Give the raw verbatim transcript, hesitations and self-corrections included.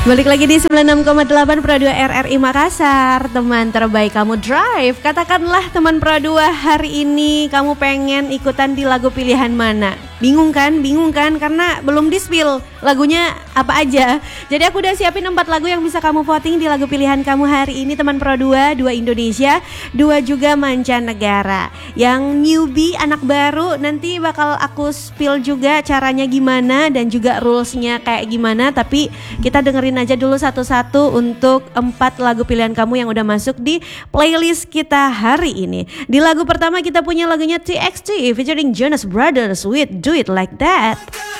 Balik lagi di sembilan puluh enam koma delapan Pro dua R R I Makassar. Teman terbaik kamu drive. Katakanlah teman Pro dua, hari ini kamu pengen ikutan di lagu pilihan mana? Bingung kan? Bingung kan? Karena belum di-spill lagunya apa aja. Jadi aku udah siapin empat lagu yang bisa kamu voting di lagu pilihan kamu hari ini, teman Pro dua. Dua Indonesia, dua juga mancanegara. Yang newbie, anak baru, nanti bakal aku spill juga caranya gimana dan juga rulesnya kayak gimana. Tapi kita dengerin aja dulu satu-satu untuk empat lagu pilihan kamu yang udah masuk di playlist kita hari ini. Di lagu pertama kita punya lagunya T X T featuring Jonas Brothers with Do It Like That.